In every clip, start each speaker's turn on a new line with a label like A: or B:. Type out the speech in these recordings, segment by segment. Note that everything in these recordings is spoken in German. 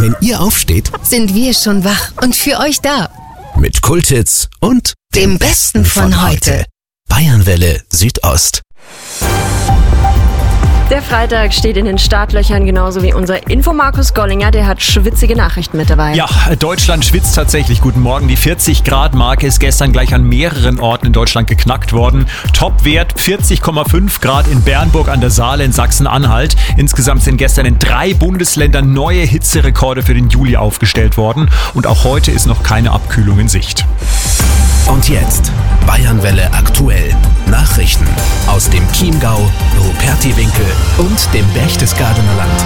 A: Wenn ihr aufsteht,
B: sind wir schon wach und für euch da.
A: Mit Kulthits und
B: dem Besten von heute.
A: Bayernwelle Südost.
C: Der Freitag steht in den Startlöchern, genauso wie unser Info-Markus Gollinger, der hat schwitzige Nachrichten mit dabei.
D: Ja, Deutschland schwitzt tatsächlich. Guten Morgen. Die 40-Grad-Marke ist gestern gleich an mehreren Orten in Deutschland geknackt worden. Topwert 40,5 Grad in Bernburg an der Saale in Sachsen-Anhalt. Insgesamt sind gestern in 3 Bundesländern neue Hitzerekorde für den Juli aufgestellt worden. Und auch heute ist noch keine Abkühlung in Sicht.
A: Und jetzt Bayernwelle aktuell. Nachrichten aus dem Chiemgau, Rupertiwinkel und dem Berchtesgadener Land.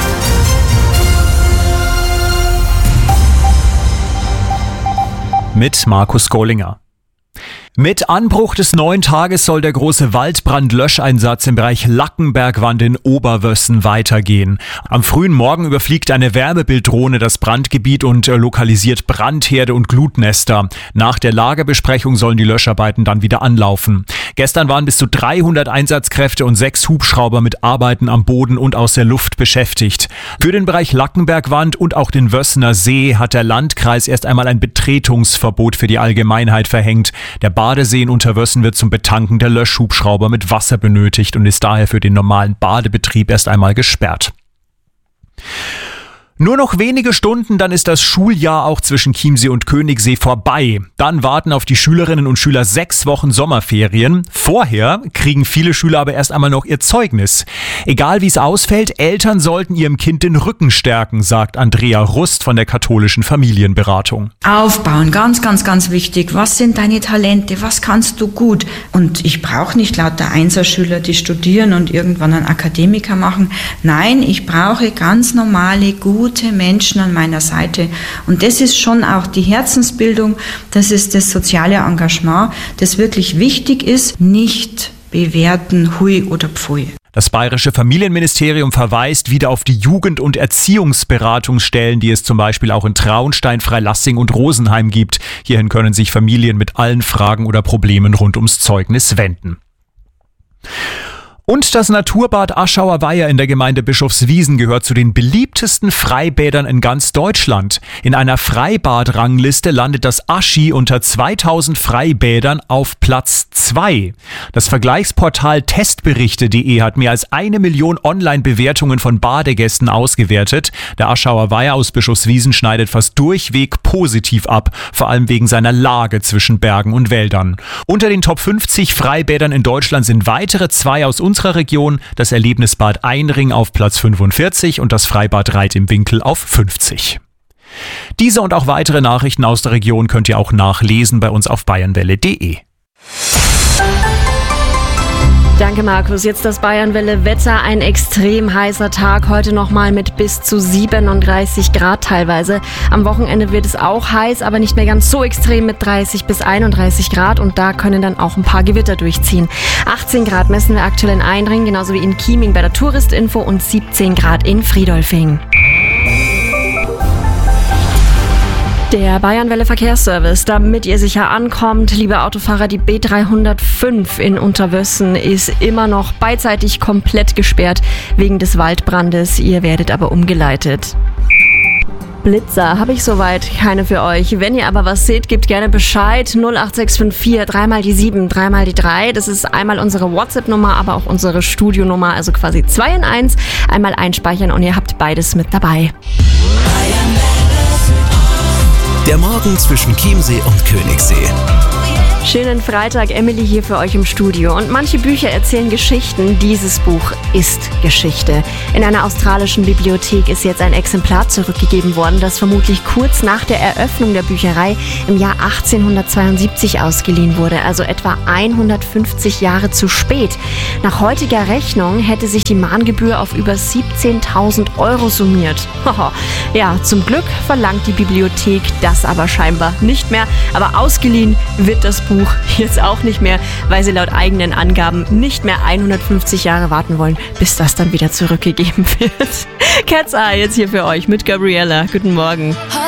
D: Mit Markus Gollinger. Mit Anbruch des neuen Tages soll der große Waldbrandlöscheinsatz im Bereich Lackenbergwand in Oberwössen weitergehen. Am frühen Morgen überfliegt eine Wärmebilddrohne das Brandgebiet und lokalisiert Brandherde und Glutnester. Nach der Lagebesprechung sollen die Löscharbeiten dann wieder anlaufen. Gestern waren bis zu 300 Einsatzkräfte und 6 Hubschrauber mit Arbeiten am Boden und aus der Luft beschäftigt. Für den Bereich Lackenbergwand und auch den Wössener See hat der Landkreis erst einmal ein Betretungsverbot für die Allgemeinheit verhängt. Der Badesee in Unterwössen wird zum Betanken der Löschhubschrauber mit Wasser benötigt und ist daher für den normalen Badebetrieb erst einmal gesperrt. Nur noch wenige Stunden, dann ist das Schuljahr auch zwischen Chiemsee und Königssee vorbei. Dann warten auf die Schülerinnen und Schüler 6 Wochen Sommerferien. Vorher kriegen viele Schüler aber erst einmal noch ihr Zeugnis. Egal wie es ausfällt, Eltern sollten ihrem Kind den Rücken stärken, sagt Andrea Rust von der katholischen Familienberatung.
E: Aufbauen, ganz, ganz, ganz wichtig. Was sind deine Talente? Was kannst du gut? Und ich brauche nicht lauter Einserschüler, die studieren und irgendwann einen Akademiker machen. Nein, ich brauche ganz normale, gute Menschen an meiner Seite. Und das ist schon auch die Herzensbildung, das ist das soziale Engagement, das wirklich wichtig ist, nicht bewerten, hui oder pfui.
D: Das bayerische Familienministerium verweist wieder auf die Jugend- und Erziehungsberatungsstellen, die es zum Beispiel auch in Traunstein, Freilassing und Rosenheim gibt. Hierhin können sich Familien mit allen Fragen oder Problemen rund ums Zeugnis wenden. Und das Naturbad Aschauer Weiher in der Gemeinde Bischofswiesen gehört zu den beliebtesten Freibädern in ganz Deutschland. In einer Freibad-Rangliste landet das Aschi unter 2000 Freibädern auf Platz 2. Das Vergleichsportal testberichte.de hat mehr als 1 Million Online-Bewertungen von Badegästen ausgewertet. Der Aschauer Weiher aus Bischofswiesen schneidet fast durchweg positiv ab, vor allem wegen seiner Lage zwischen Bergen und Wäldern. Unter den Top 50 Freibädern in Deutschland sind weitere 2 aus unserer Region, das Erlebnisbad Einring auf Platz 45 und das Freibad Reit im Winkel auf 50. Diese und auch weitere Nachrichten aus der Region könnt ihr auch nachlesen bei uns auf bayernwelle.de.
C: Danke, Markus. Jetzt das Bayernwelle-Wetter. Ein extrem heißer Tag. Heute nochmal mit bis zu 37 Grad teilweise. Am Wochenende wird es auch heiß, aber nicht mehr ganz so extrem mit 30 bis 31 Grad. Und da können dann auch ein paar Gewitter durchziehen. 18 Grad messen wir aktuell in Einring, genauso wie in Chieming bei der Touristinfo und 17 Grad in Friedolfing. Der Bayernwelle Verkehrsservice, damit ihr sicher ankommt, liebe Autofahrer, die B305 in Unterwössen ist immer noch beidseitig komplett gesperrt wegen des Waldbrandes. Ihr werdet aber umgeleitet. Blitzer habe ich soweit keine für euch. Wenn ihr aber was seht, gebt gerne Bescheid. 08654 3 mal die 7, 3 mal die 3. Das ist einmal unsere WhatsApp-Nummer, aber auch unsere Studionummer, also quasi 2 in 1. Einmal einspeichern und ihr habt beides mit dabei.
A: Der Morgen zwischen Chiemsee und Königssee.
C: Schönen Freitag, Emily hier für euch im Studio. Und manche Bücher erzählen Geschichten. Dieses Buch ist Geschichte. In einer australischen Bibliothek ist jetzt ein Exemplar zurückgegeben worden, das vermutlich kurz nach der Eröffnung der Bücherei im Jahr 1872 ausgeliehen wurde, also etwa 150 Jahre zu spät. Nach heutiger Rechnung hätte sich die Mahngebühr auf über 17.000 € summiert. Ja, zum Glück verlangt die Bibliothek das aber scheinbar nicht mehr. Aber ausgeliehen wird das Buch jetzt auch nicht mehr, weil sie laut eigenen Angaben nicht mehr 150 Jahre warten wollen, bis das dann wieder zurückgegeben wird. Cat's Eye jetzt hier für euch mit Gabriella. Guten Morgen.